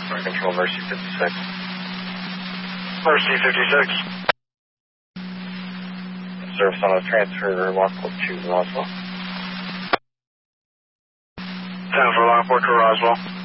Fire Control, Mercy 56. Mercy 56. Service on a transfer Lockport to Roswell. 10 for Lockport to Roswell.